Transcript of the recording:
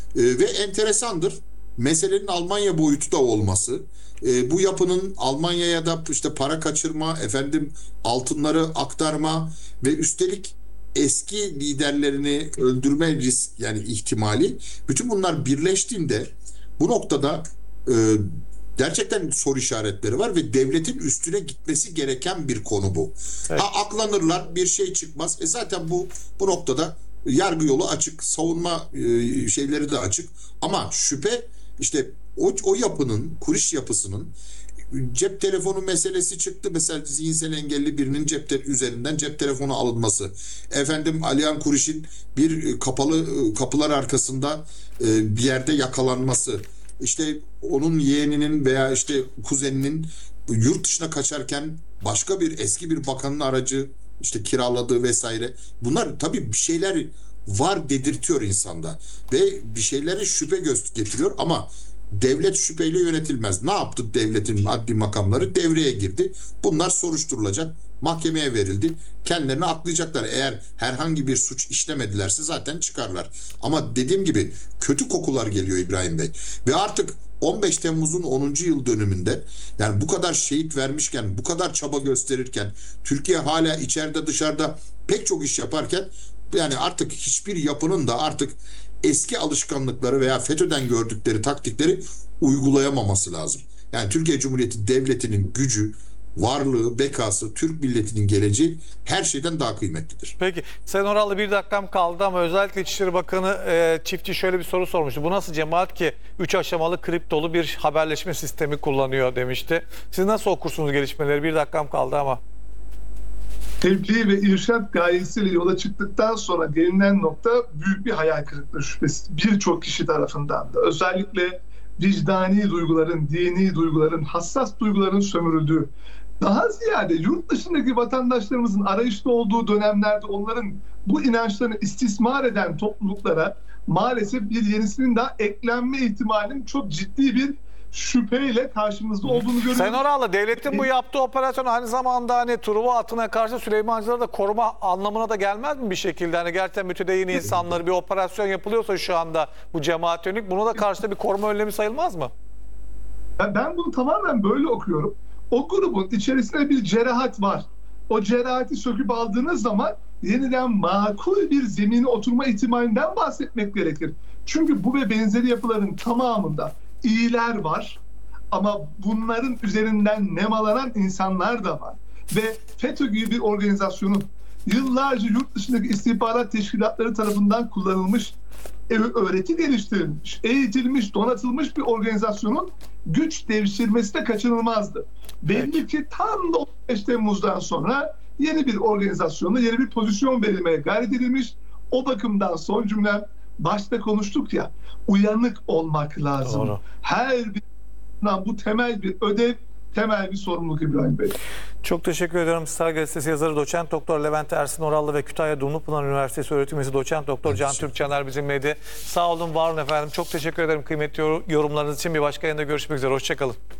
Ve enteresandır. Meselenin Almanya boyutu da olması. Bu yapının Almanya'ya da işte para kaçırma, efendim altınları aktarma ve üstelik eski liderlerini öldürme risk yani ihtimali, bütün bunlar birleştiğinde bu noktada e, gerçekten soru işaretleri var ve devletin üstüne gitmesi gereken bir konu bu. Evet. Ha, aklanırlar, bir şey çıkmaz. Zaten bu noktada yargı yolu açık, savunma şeyleri de açık. Ama şüphe işte o yapının, Kuriş yapısının cep telefonu meselesi çıktı. Mesela zihinsel engelli birinin üzerinden cep telefonu alınması. Efendim Alihan Kuriş'in bir kapılar arkasında bir yerde yakalanması. İşte onun yeğeninin veya işte kuzeninin yurt dışına kaçarken başka bir eski bir bakanın aracı işte kiraladığı vesaire. Bunlar tabii bir şeyler var dedirtiyor insanda ve bir şeylere şüphe getiriyor ama devlet şüpheyle yönetilmez. Ne yaptı devletin adli makamları? Devreye girdi. Bunlar soruşturulacak. Mahkemeye verildi. Kendilerini aklayacaklar. Eğer herhangi bir suç işlemedilerse zaten çıkarlar. Ama dediğim gibi kötü kokular geliyor İbrahim Bey. Ve artık 15 Temmuz'un 10. yıl dönümünde yani bu kadar şehit vermişken, bu kadar çaba gösterirken, Türkiye hala içeride dışarıda pek çok iş yaparken yani artık hiçbir yapının da artık eski alışkanlıkları veya FETÖ'den gördükleri taktikleri uygulayamaması lazım. Yani Türkiye Cumhuriyeti Devleti'nin gücü, varlığı, bekası, Türk milletinin geleceği her şeyden daha kıymetlidir. Peki Sayın Oral'la bir dakikam kaldı ama özellikle İçişleri Bakanı Çiftçi şöyle bir soru sormuştu. Bu nasıl cemaat ki 3 aşamalı kriptolu bir haberleşme sistemi kullanıyor demişti. Siz nasıl okursunuz gelişmeleri? Bir dakikam kaldı ama. Tebliğ ve irşat gayesiyle yola çıktıktan sonra gelinen nokta büyük bir hayal kırıklığı şüphesiz. Birçok kişi tarafından da özellikle vicdani duyguların, dini duyguların, hassas duyguların sömürüldüğü, daha ziyade yurt dışındaki vatandaşlarımızın arayışta olduğu dönemlerde onların bu inançlarını istismar eden topluluklara maalesef bir yenisinin daha eklenme ihtimalinin çok ciddi bir şüpheyle karşımızda olduğunu görüyoruz. Sayın Oral'la devletin bu yaptığı operasyon aynı zamanda hani Truva atına karşı Süleymancıları da koruma anlamına da gelmez mi bir şekilde? Hani gerçekten mütedeyyin insanları bir operasyon yapılıyorsa şu anda bu cemaat yönelik buna da karşı da bir koruma önlemi sayılmaz mı? Ben bunu tamamen böyle okuyorum. O grubun içerisinde bir cerahat var. O cerahati söküp aldığınız zaman yeniden makul bir zemine oturma ihtimalinden bahsetmek gerekir. Çünkü bu ve benzeri yapıların tamamında iyiler var ama bunların üzerinden nemalanan insanlar da var. Ve FETÖ gibi bir organizasyonun yıllarca yurt dışındaki istihbarat teşkilatları tarafından kullanılmış, öğreti geliştirilmiş, eğitilmiş, donatılmış bir organizasyonun güç devşirmesi de kaçınılmazdı. Belli ki tam da 15 Temmuz'dan sonra yeni bir organizasyonla yeni bir pozisyon verilmeye gayret edilmiş. O bakımdan son cümlem başta konuştuk ya, uyanık olmak lazım. Doğru. Her bir bu temel bir ödev, temel bir sorumluluk İbrahim Bey. Çok teşekkür ediyorum. Star Gazetesi yazarı Doçent Doktor Levent Ersin Orallı ve Kütahya Dumlupınar Üniversitesi öğretim üyesi Doçent Doktor Can Türkçener bizimleydi. Sağ olun, var olun efendim. Çok teşekkür ederim kıymetli yorumlarınız için. Bir başka yayında görüşmek üzere. Hoşçakalın.